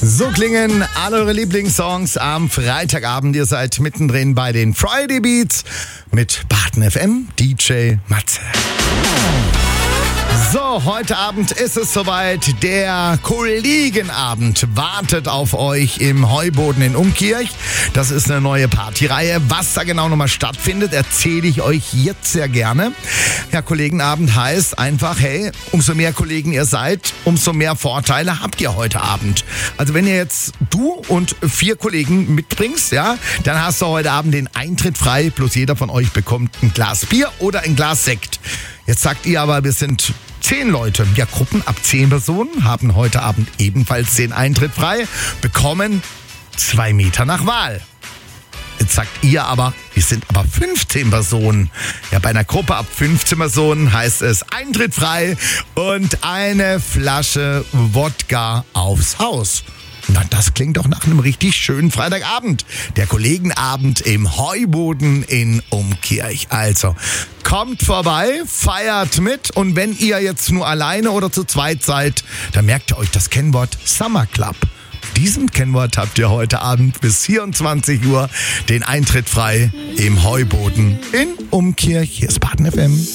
So klingen alle eure Lieblingssongs am Freitagabend. Ihr seid mittendrin bei den Friday Beats mit Baden FM, DJ Matze. So, heute Abend ist es soweit. Der Kollegenabend wartet auf euch im Heuboden in Umkirch. Das ist eine neue Partyreihe. Was da genau nochmal stattfindet, erzähle ich euch jetzt sehr gerne. Ja, Kollegenabend heißt einfach, hey, umso mehr Kollegen ihr seid, umso mehr Vorteile habt ihr heute Abend. Also wenn ihr jetzt du und 4 Kollegen mitbringst, ja, dann hast du heute Abend den Eintritt frei, plus jeder von euch bekommt ein Glas Bier oder ein Glas Sekt. Jetzt sagt ihr aber, wir sind 10 Leute. Ja, Gruppen ab 10 Personen haben heute Abend ebenfalls den Eintritt frei, bekommen 2 Meter nach Wahl. Jetzt sagt ihr aber, wir sind aber 15 Personen. Ja, bei einer Gruppe ab 15 Personen heißt es Eintritt frei und eine Flasche Wodka aufs Haus. Na, das klingt doch nach einem richtig schönen Freitagabend. Der Kollegenabend im Heuboden in Umkirch. Also, kommt vorbei, feiert mit und wenn ihr jetzt nur alleine oder zu zweit seid, dann merkt ihr euch das Kennwort Summer Club. Diesem Kennwort habt ihr heute Abend bis 24 Uhr den Eintritt frei im Heuboden in Umkirch. Hier ist Baden FM.